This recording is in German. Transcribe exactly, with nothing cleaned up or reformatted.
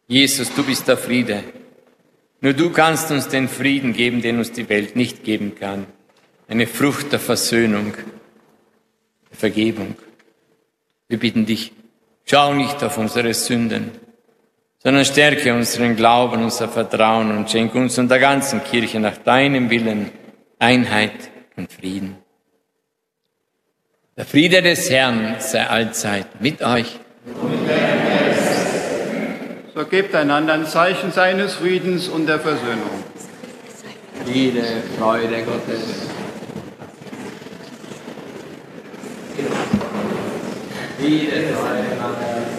Jesus, du bist der Friede. Nur du kannst uns den Frieden geben, den uns die Welt nicht geben kann. Eine Frucht der Versöhnung, der Vergebung. Wir bitten dich, schau nicht auf unsere Sünden, sondern stärke unseren Glauben, unser Vertrauen und schenke uns und der ganzen Kirche nach deinem Willen Einheit und Frieden. Der Friede des Herrn sei allzeit mit euch. So gebt einander ein Zeichen seines Friedens und der Versöhnung. Friede, Freude Gottes. Friede, Freude Gottes.